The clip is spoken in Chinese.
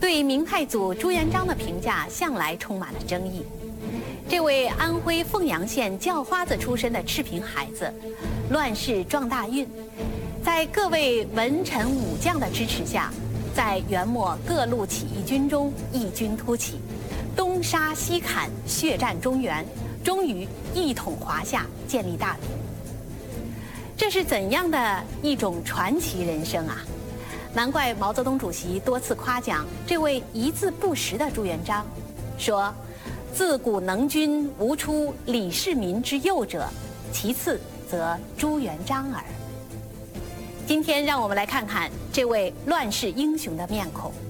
对明太祖朱元璋的评价向来充满了争议。这位安徽凤阳县叫花子出身的赤贫孩子，乱世撞大运，在各位文臣武将的支持下，在元末各路起义军中异军突起，东杀西砍，血战中原，终于一统华夏，建立大明。这是怎样的一种传奇人生啊！难怪毛泽东主席多次夸奖这位一字不识的朱元璋，说：“自古能军无出李世民之右者，其次则朱元璋耳。”今天让我们来看看这位乱世英雄的面孔。